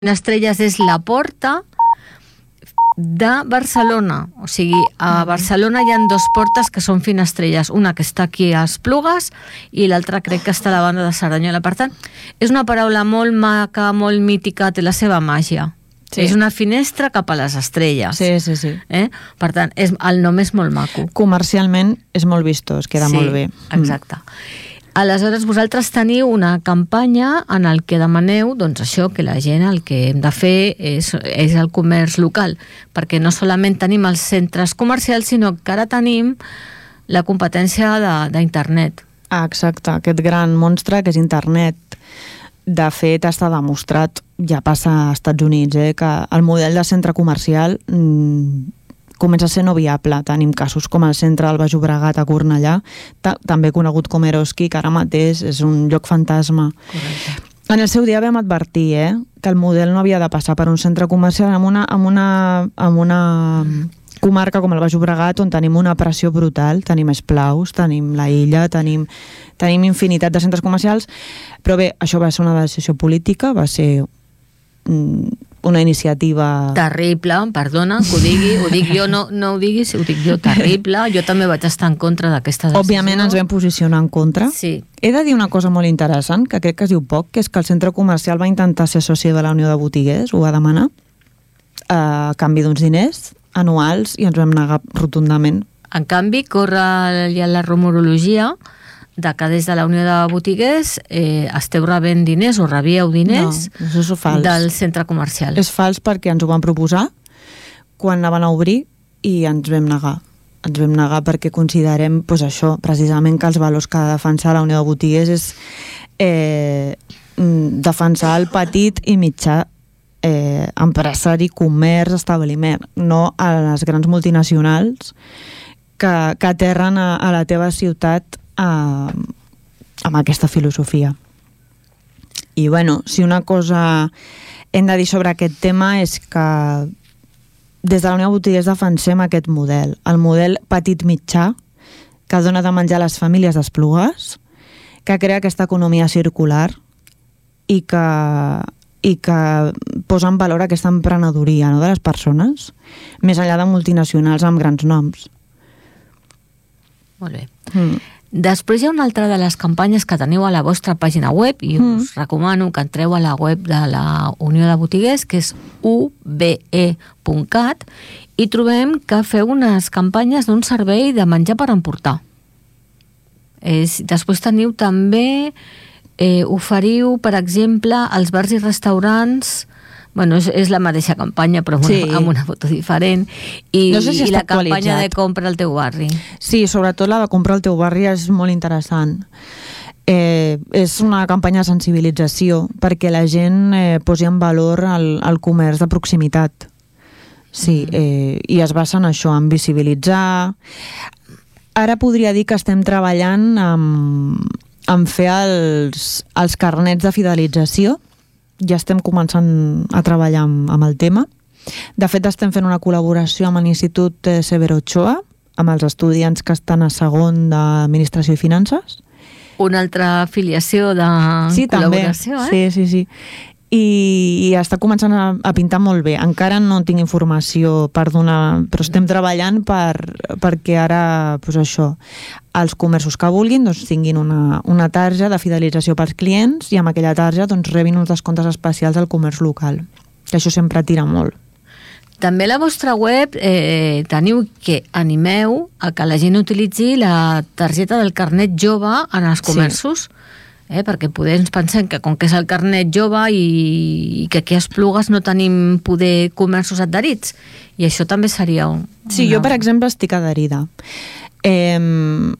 Finestrelles és la porta de Barcelona. O sigui, a Barcelona hi ha dos portes que són finestrelles. Una que està aquí a Esplugues i l'altra crec que està a la banda de Cerdanyola. Per tant, és una paraula molt maca, molt mítica, té la seva màgia. Sí. És una finestra cap a les estrelles. Sí. Per tant, el nom és molt maco. Comercialment és molt vistós, queda molt bé. Exacte. Aleshores, vosaltres teniu una campanya en el que demaneu, doncs això, que la gent el que hem de fer és el comerç local, perquè no solament tenim els centres comercials, sinó que ara tenim la competència d'internet. Exacte, aquest gran monstre que és internet. De fet, està demostrat, ja passa als Estats Units, que el model de centre comercial comença a ser no viable. Tenim casos com el centre del Baix Llobregat a Cornellà, també conegut com Eroski, que ara mateix és un lloc fantasma. Correcte. En el seu dia vam advertir que el model no havia de passar per un centre comercial en una comarca com el Baix Llobregat, on tenim una pressió brutal, tenim esplaus, tenim la Illa, tenim infinitat de centres comercials, però bé, això va ser una decisió política, va ser una iniciativa... Terrible, perdona, que ho dic jo, no ho diguis, ho dic jo, terrible. Jo també vaig estar en contra d'aquesta decisió. Òbviament ens vam posicionar en contra. Sí. He de dir una cosa molt interessant, que crec que es diu poc, que és que el centre comercial va intentar ser soci de la Unió de Botiguers, ho va demanar, a canvi d'uns diners anuals, i ens vam negar rotundament. En canvi, corre ja la rumorologia de que des de la Unió de Botiguers esteu rebent diners o rebíeu diners del centre comercial. És fals perquè ens ho van proposar quan la van obrir i ens vam negar. Ens vam negar perquè considerem això, precisament, que els valors que ha de defensar la Unió de Botiguers és defensar el petit i mitjà empresari, comerç, establiment, no a les grans multinacionals que aterren a la teva ciutat amb aquesta filosofia. I si una cosa hem de dir sobre aquest tema és que des de la Unió de Botiguers defensem aquest model, el model petit-mitjà, que dona de menjar a les famílies d'Esplugues, que crea aquesta economia circular i que posa en valor aquesta emprenedoria, de les persones, més enllà de multinacionals amb grans noms. Molt bé. Després hi ha una altra de les campanyes que teniu a la vostra pàgina web, i us recomano que entreu a la web de la Unió de Botiguers, que és ube.cat, i trobem que feu unes campanyes d'un servei de menjar per emportar. Després teniu també, oferiu, per exemple, als bars i restaurants. És la mateixa campanya, però amb una foto diferent. I la campanya de compra al teu barri. Sí, sobretot la de compra al teu barri és molt interessant. És una campanya de sensibilització perquè la gent posi en valor el comerç de proximitat. Sí, i es basa en això, en visibilitzar. Ara podria dir que estem treballant en fer els carnets de fidelització. Ja estem començant a treballar amb el tema. De fet, estem fent una col·laboració amb l'Institut Severo Ochoa, amb els estudiants que estan a segon d'Administració i Finances. Una altra afiliació de col·laboració, també. Sí. I està començant a pintar molt bé. Encara no tinc informació per donar, però estem treballant perquè ara, els comerços que vulguin tinguin una tarja de fidelització pels clients i amb aquella tarja rebin uns descomptes especials al comerç local, que això sempre tira molt. També a la vostra web teniu que animeu a que la gent utilitzi la targeta del carnet jove en els comerços. Sí. Perquè poder ens pensem que com que és el carnet jove i que aquí a Esplugues no tenim poder comerços adherits, i això també seria Sí, jo per exemple estic adherida. El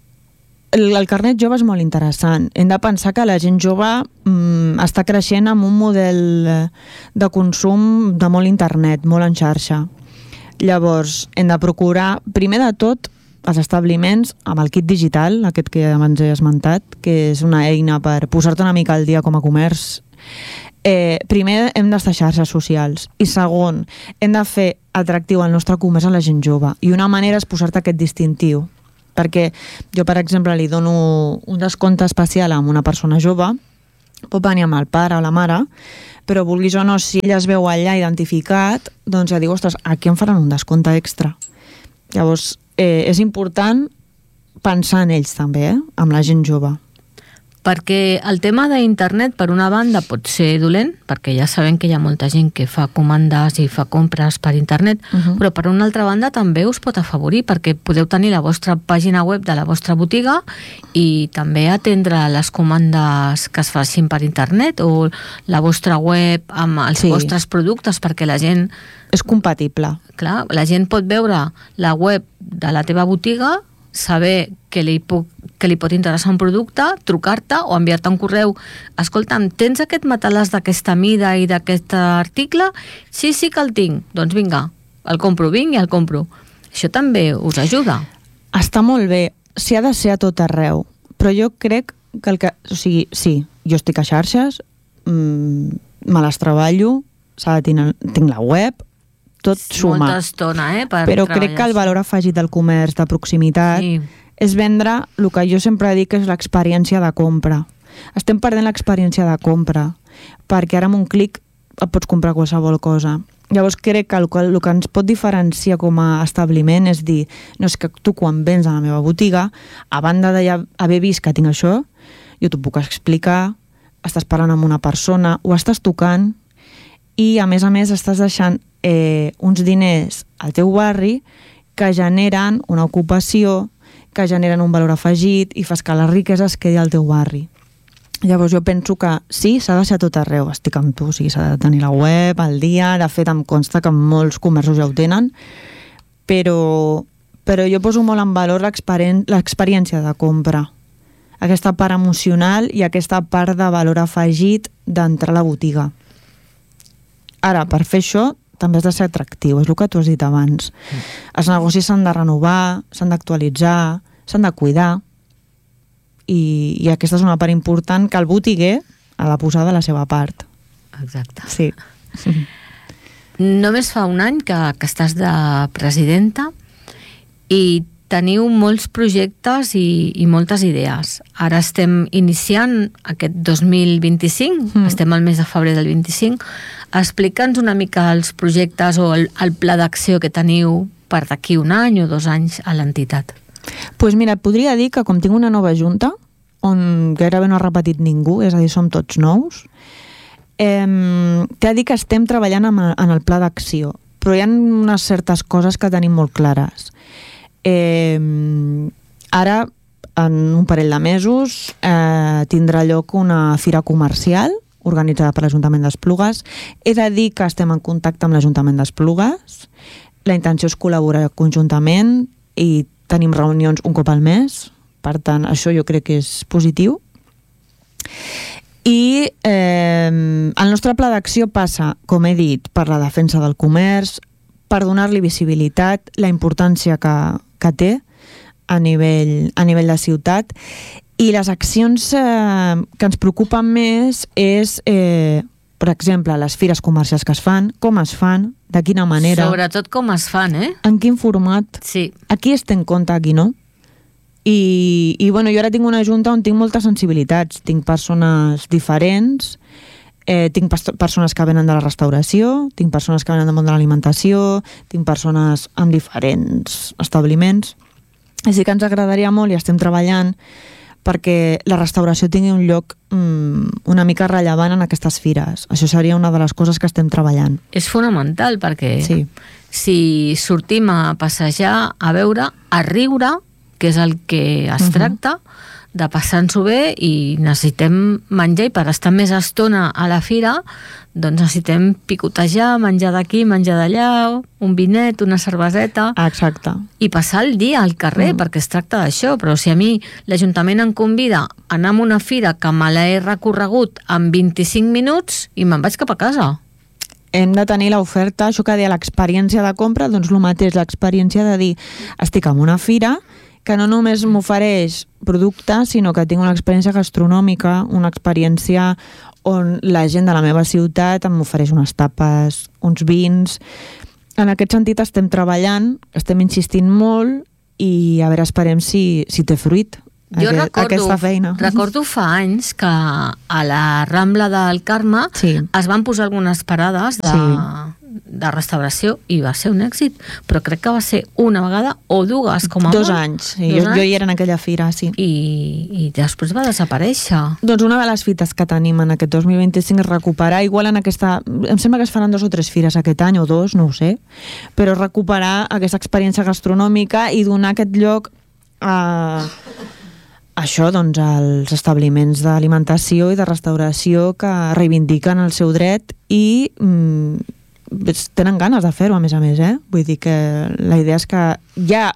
carnet jove és molt interessant. Hem de pensar que la gent jove està creixent amb un model de consum de molt internet, molt en xarxa. Llavors, hem de procurar, primer de tot, els establiments amb el kit digital, aquest que abans he esmentat, que és una eina per posar-te una mica al dia com a comerç. Primer hem d'estar xarxes socials i segon, hem de fer atractiu el nostre comerç a la gent jove, i una manera és posar-te aquest distintiu, perquè jo, per exemple, li dono un descompte especial a una persona jove pot venir amb el pare o la mare, però vulguis o no, si ell es veu allà identificat, doncs ja diu, ostres, aquí em faran un descompte extra. Llavors, és important pensar en ells també, amb la gent jove. Perquè el tema d'internet, per una banda, pot ser dolent, perquè ja sabem que hi ha molta gent que fa comandes i fa compres per internet, però per una altra banda també us pot afavorir, perquè podeu tenir la vostra pàgina web de la vostra botiga i també atendre les comandes que es facin per internet o la vostra web amb els vostres productes, perquè la gent... És compatible. Clar, la gent pot veure la web de la teva botiga, saber que li pot interessar un producte, trucar-te o enviar-te un correu. Escolta'm, tens aquest matalàs d'aquesta mida i d'aquest article? Sí, sí que el tinc. Doncs vinga, el compro, vinc i el compro. Això també us ajuda. Està molt bé. S'hi ha de ser a tot arreu. Però jo crec que o sigui, sí, jo estic a xarxes, me les treballo, tinc la web, tot suma. Molta estona, però crec que el valor afegit del comerç de proximitat és vendre el que jo sempre dic és l'experiència de compra. Estem perdent l'experiència de compra, perquè ara amb un clic et pots comprar qualsevol cosa. Llavors crec que el que ens pot diferenciar com a establiment és dir, no, és que tu quan vens a la meva botiga, a banda d'haver vist que tinc això, jo t'ho puc explicar, estàs parlant amb una persona, ho estàs tocant i a més estàs deixant uns diners al teu barri que generen una ocupació, que generen un valor afegit i fas que la riquesa es quedi al teu barri. Llavors jo penso que sí, s'ha de ser a tot arreu, estic amb tu, o sigui, s'ha de tenir la web, el dia, de fet em consta que molts comerços ja ho tenen, però jo poso molt en valor l'experiència de compra, aquesta part emocional i aquesta part de valor afegit d'entrar a la botiga. Ara, per fer això, també has de ser atractiu, és el que tu has dit abans. Els negocis s'han de renovar, s'han d'actualitzar, s'han de cuidar, i aquesta és una part important que el botiguer ha de posar de la seva part. Exacte. Sí. Només fa un any que estàs de presidenta i teniu molts projectes i moltes idees. Ara estem iniciant aquest 2025, estem al mes de febrer del 25. Explica'ns una mica els projectes o el pla d'acció que teniu per d'aquí un any o 2 anys a l'entitat. Doncs mira, et podria dir que com tinc una nova junta, on gairebé no ha repetit ningú, és a dir, som tots nous, t'he de dir que estem treballant en el pla d'acció, però hi ha unes certes coses que tenim molt clares. Ara, en un parell de mesos, tindrà lloc una fira comercial organitzada per l'Ajuntament d'Esplugues. He de dir que estem en contacte amb l'Ajuntament d'Esplugues. La intenció és col·laborar conjuntament i tenim reunions un cop al mes. Per tant, això jo crec que és positiu. I el nostre pla d'acció passa, com he dit, per la defensa del comerç, per donar-li visibilitat, la importància que té a nivell de ciutat, i les accions que ens preocupen més és, per exemple, les fires comercials que es fan, com es fan, de quina manera. Sobretot com es fan, en quin format. Sí. Aquí es té en compte, aquí no. I bueno, jo ara tinc una junta on tinc moltes sensibilitats. Tinc persones diferents, tinc persones que venen de la restauració, tinc persones que venen del món de l'alimentació, tinc persones amb diferents establiments. Així que ens agradaria molt i estem treballant perquè la restauració tingui un lloc una mica rellevant en aquestes fires. Això seria una de les coses que estem treballant. És fonamental perquè si sortim a passejar, a veure, a riure, que és el que es tracta, de passar-nos-ho bé, i necessitem menjar, i per estar més estona a la fira, doncs necessitem picotejar, menjar d'aquí, menjar d'allà, un vinet, una cerveseta... Exacte. I passar el dia al carrer, perquè es tracta d'això. Però si a mi l'Ajuntament em convida a anar a una fira que me l'he recorregut en 25 minuts i me'n vaig cap a casa. Hem de tenir l'oferta, això que deia l'experiència de compra, doncs el mateix, l'experiència de dir, estic en una fira que no només m'ofereix productes, sinó que tinc una experiència gastronòmica, una experiència on la gent de la meva ciutat em ofereix unes tapes, uns vins. En aquest sentit estem treballant, estem insistint molt i a veure, esperem si té fruit. Jo aquesta feina. Recordo fa anys que a la Rambla del Carme es van posar algunes parades de restauració i va ser un èxit, però crec que va ser una vegada o dues, com a molt. 2 anys, sí. Jo hi era en aquella fira, sí. I després va desaparèixer. Doncs una de les fites que tenim en aquest 2025 és recuperar, igual en aquesta... Em sembla que es faran 2 o 3 fires aquest any, o 2, no ho sé, però recuperar aquesta experiència gastronòmica i donar aquest lloc a... això, doncs, als establiments d'alimentació i de restauració que reivindiquen el seu dret i tenen ganes de fer-ho, a més, Vull dir que la idea és que hi ha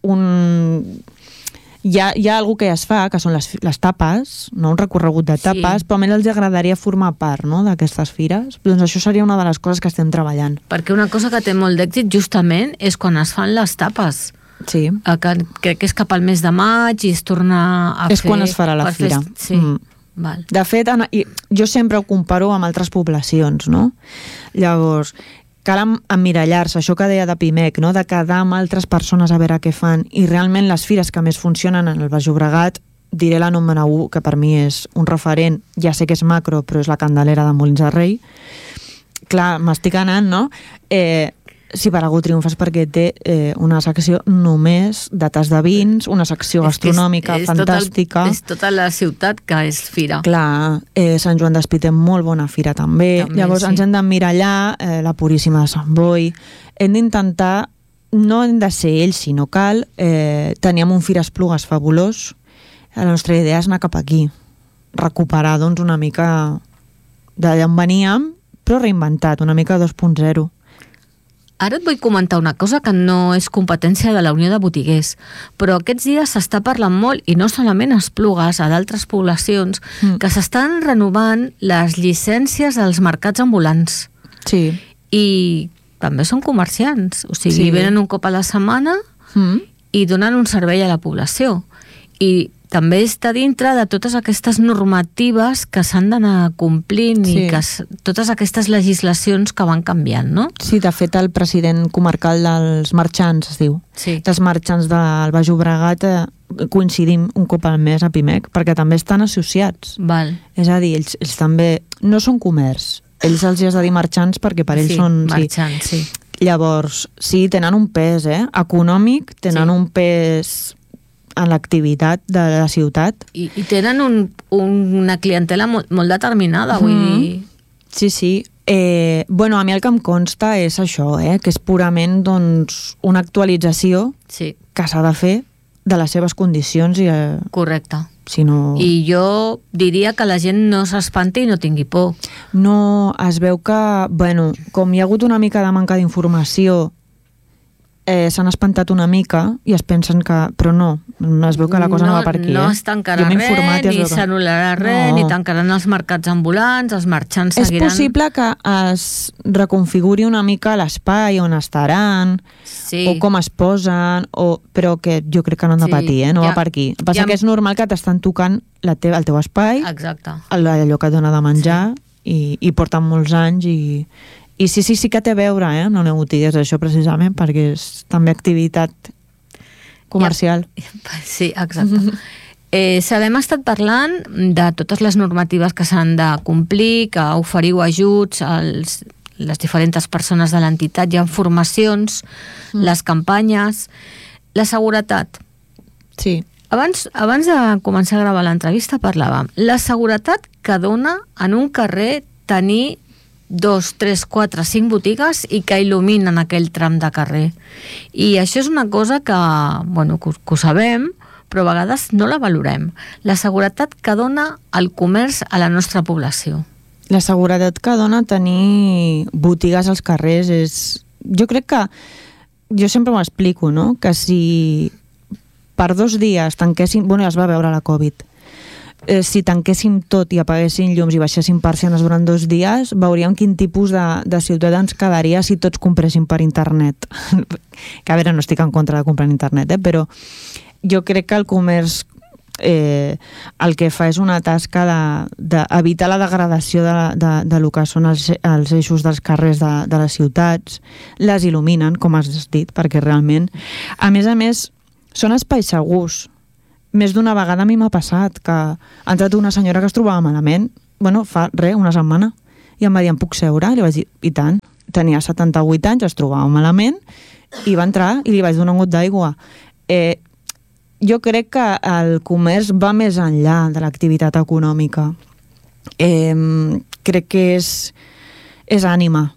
algú que ja es fa, que són les tapes, no? Un recorregut de tapes, però a més els agradaria formar part, no?, d'aquestes fires. Doncs això seria una de les coses que estem treballant. Perquè una cosa que té molt d'èxit justament és quan es fan les tapes. Sí. Crec que és cap al mes de maig i es torna a fer... És quan es farà la fira. Sí. Val. De fet, jo sempre ho comparo amb altres poblacions, no? Llavors, cal emmirallar-se, això que deia de Pimec, no? De quedar amb altres persones a veure què fan, i realment les fires que més funcionen en el Baix Llobregat, diré la número 1, que per mi és un referent, ja sé que és macro, però és la Candelera de Molins de Rei. Clar, m'estic anant, no? Si per algú triomfes perquè té una secció només de tas de vins, una secció gastronòmica fantàstica. És tota la ciutat que és fira. Clar, Sant Joan d'Espí té molt bona fira també. Llavors ens hem d'emmirallar, la Puríssima de Sant Boi. Hem d'intentar, no hem de ser ells, sinó cal. Teníem un Fira Esplugues fabulós. La nostra idea és anar cap aquí. Recuperar, doncs, una mica d'allà on veníem, però reinventat, una mica 2.0. Ara et vull comentar una cosa que no és competència de la Unió de Botiguers, però aquests dies s'està parlant molt, i no solament a Esplugues, a d'altres poblacions, que s'estan renovant les llicències dels mercats ambulants. Sí. I també són comerciants, o sigui, venen un cop a la setmana i donen un servei a la població. I també està dintre de totes aquestes normatives que s'han d'anar complint i que totes aquestes legislacions que van canviant, no? Sí, de fet, el president comarcal dels marxants, es diu, dels marxants del Baix Llobregat, coincidim un cop al mes a Pimec, perquè també estan associats. Val. És a dir, ells també no són comerç, ells els has de dir marxants perquè per ells són... marxants, sí. Llavors, sí, tenen un pes econòmic, tenen un pes en l'activitat de la ciutat. I tenen una clientela molt determinada, vull dir... Sí, sí. Bueno, a mi el que em consta és això, que és purament, doncs, una actualització que s'ha de fer de les seves condicions. Correcte. Si no... I jo diria que la gent no s'espanti i no tingui por. No, es veu que, bueno, com hi ha hagut una mica de manca d'informació, s'han espantat una mica i es pensen que... Però no, es veu que la cosa no va per aquí. No es tancarà res, ni s'anul·larà res, ni tancaran els mercats ambulants, els marxants seguiran... És possible que es reconfiguri una mica l'espai on estaran, o com es posen, però que jo crec que no han de patir, no va per aquí. El que passa que és normal que t'estan tocant el teu espai, allò que et dona de menjar, i porten molts anys i sí que té a veure amb la Unió de Botiguers, això precisament, perquè és també activitat comercial. Sí, exacte. Sabem, estat parlant de totes les normatives que s'han de complir, que oferiu ajuts a les diferents persones de l'entitat, hi ha formacions, les campanyes, la seguretat. Sí. Abans de començar a gravar l'entrevista parlàvem. La seguretat que dona en un carrer tenir 2, 3, 4, 5 botigues i que il·luminen aquell tram de carrer. I això és una cosa que, bueno, que ho sabem, però a vegades no la valorem. La seguretat que dona el comerç a la nostra població. La seguretat que dona tenir botigues als carrers és... Jo crec que... Jo sempre m'ho explico, no? Que si per 2 dies tanquéssim... Bueno, ja es va veure la Covid. Si tanquéssim tot i apaguéssim llums i baixéssim persianes durant 2 dies, veuríem quin tipus de ciutat ens quedaria si tots compréssim per internet. Que a veure, no estic en contra de comprar en internet, però jo crec que el comerç el que fa és una tasca d'evitar la degradació de lo que són els eixos dels carrers de les ciutats, les il·luminen, com has dit, perquè realment, a més, són espais segurs. més d'una vegada a mi m'ha passat que ha entrat una senyora que es trobava malament, fa una setmana, i em va dir, em puc seure? I li vaig dir, i tant. Tenia 78 anys, es trobava malament, i va entrar i li vaig donar un got d'aigua. Jo crec que el comerç va més enllà de l'activitat econòmica. Crec que és ànima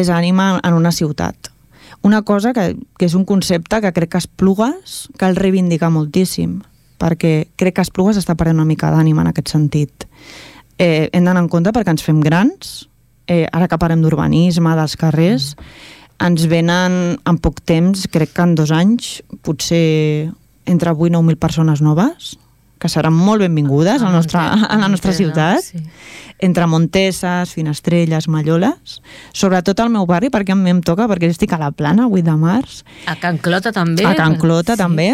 en una ciutat. Una cosa que és un concepte que crec que Esplugues cal reivindicar moltíssim, perquè crec que Esplugues està perdent una mica d'ànima en aquest sentit. Hem d'anar en compte perquè ens fem grans, ara que parlem d'urbanisme, dels carrers, ens venen en poc temps, crec que en 2 anys, potser entre 8 i 9.000 persones noves, que seran molt benvingudes a la nostra ciutat, sí. Entre Monteses, Finestrelles, Malloles, sobretot al meu barri, perquè a mi em toca, perquè estic a la Plana, 8 de març. A Can Clota també. A Can Clota també.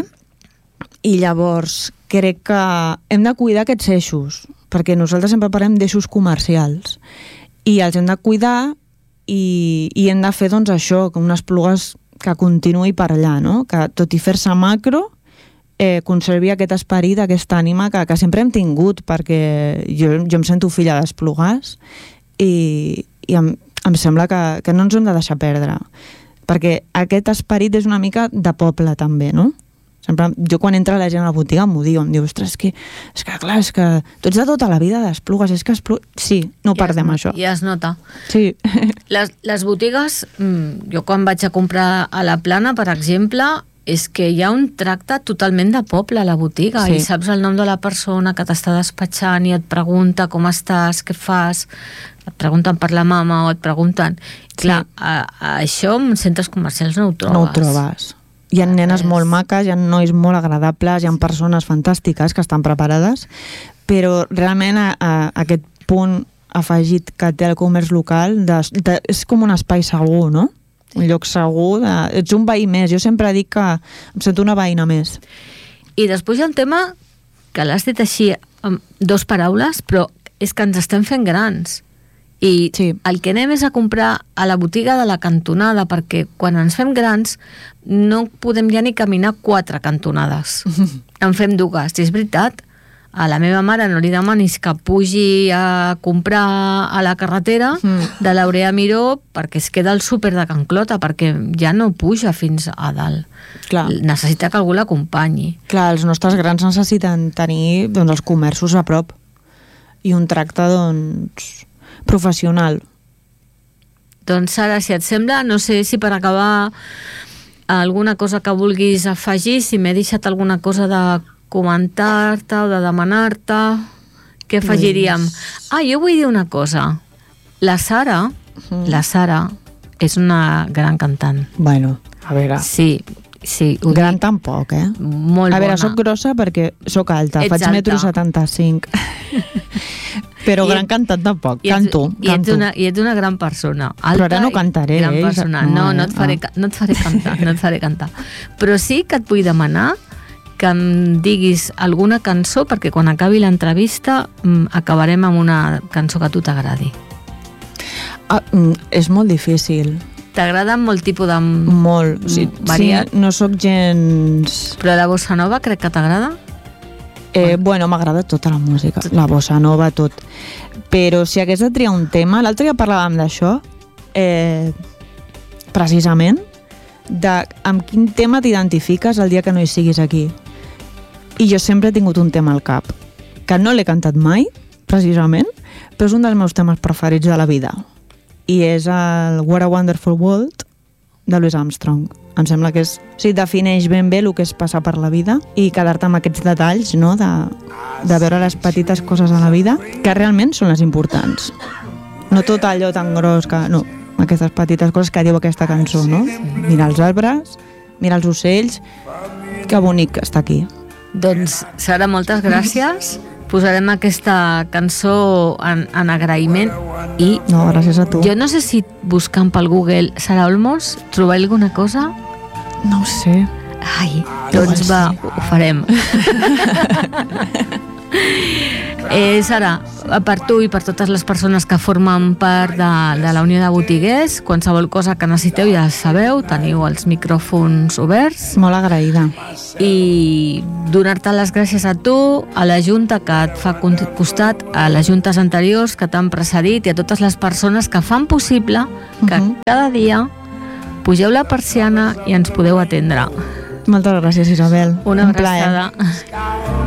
I llavors crec que hem de cuidar aquests eixos, perquè nosaltres sempre parlem d'eixos comercials, i els hem de cuidar i hem de fer doncs això, com unes Esplugues que continuï per allà, no? Que tot i fer-se macro, conservi aquest esperit, aquesta ànima que sempre hem tingut, perquè jo em sento filla d'Esplugues i em sembla que no ens hem de deixar perdre, perquè aquest esperit és una mica de poble també, no? Sempre, jo quan entra la gent a la botiga m'ho diu, em diu, ostres, és que clar, és que tu ets de tota la vida d'Esplugues, és que sí, no perdem això. Ja es nota. Sí. Les botigues, jo quan vaig a comprar a la Plana, per exemple, és que hi ha un tracte totalment de poble a la botiga, sí. I saps el nom de la persona que t'està despatxant i et pregunta com estàs, què fas, et pregunten per la mama o et pregunten... Sí. Clar, això en centres comercials no ho trobes. No ho trobes. Hi ha nenes molt maques, hi ha nois molt agradables, hi ha persones fantàstiques que estan preparades, però realment aquest punt afegit que té el comerç local és com un espai segur, no? Un lloc segur, ets un veí més. Jo sempre dic que em sento una veïna més. I després hi ha un tema que l'has dit així amb 2 paraules, però és que ens estem fent grans. I sí. El que anem és a comprar a la botiga de la cantonada, perquè quan ens fem grans no podem ja ni caminar 4 cantonades. En fem 2. I és veritat, a la meva mare no li demanis que pugi a comprar a la carretera de l'Aurea Miró perquè es queda al súper de Can Clota, perquè ja no puja fins a dalt. Clar. Necessita que algú l'acompanyi. Clar, els nostres grans necessiten tenir els comerços a prop i un tracte professional. Doncs Sara, si et sembla, no sé si per acabar alguna cosa que vulguis afegir, si m'he deixat alguna cosa de comentar-te o de demanar-te, què afegiríem? Jo vull dir una cosa. La Sara és una gran cantant. Bueno, a veure... Sí, gran tampoc, Molt bona. A veure, soc grossa perquè soc alta, faig 1,75 m. Però gran cantant tampoc, canto. I ets una gran persona. Alta, però ara no cantaré. Gran persona. No et faré cantar. Però sí que et vull demanar que em diguis alguna cançó, perquè quan acabi l'entrevista acabarem amb una cançó que a tu t'agradi. És molt difícil. T'agrada molt tipus de... Molt, sí, no sóc gens... Però la bossa nova crec que t'agrada? Bueno, m'agrada tota la música, la bossa nova, tot. Però si hagués de triar un tema, l'altre dia parlàvem d'això, precisament, amb quin tema t'identifiques el dia que no hi siguis aquí. I jo sempre he tingut un tema al cap, que no l'he cantat mai, precisament, però és un dels meus temes preferits de la vida. I és el What a Wonderful World, de Louis Armstrong. Em sembla que defineix ben bé el que és passar per la vida i quedar-te amb aquests detalls, no? De veure les petites coses a la vida, que realment són les importants. No tot allò tan gros que... No, aquestes petites coses que diu aquesta cançó, no? Mira els arbres, mira els ocells, que bonic està aquí. Doncs, Sara, moltes gràcies. Posarem aquesta cançó en agraïment i... No, gràcies a tu. Jo no sé si buscant pel Google Sara Olmos trobar alguna cosa. No ho sé. Ai, doncs va, ho farem. Sara, per tu i per totes les persones que formen part de la Unió de Botiguers, qualsevol cosa que necessiteu ja sabeu, teniu els micròfons oberts. Molt agraïda. I donar-te les gràcies a tu, a la Junta que et fa costat, a les juntes anteriors que t'han precedit i a totes les persones que fan possible que cada dia pugeu la persiana i ens podeu atendre. Moltes gràcies, Isabel. Una abraçada.